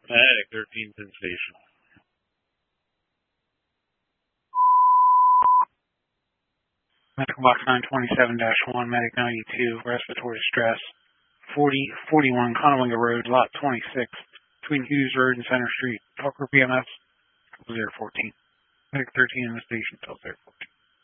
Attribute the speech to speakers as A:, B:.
A: Medic 13's in station.
B: Medical box 927-1, medic 92, respiratory distress, 4041 Conowinga Road, lot 26, between Hughes Road and Center Street. Talker PMS, 014. Medic 13 in the station, 014.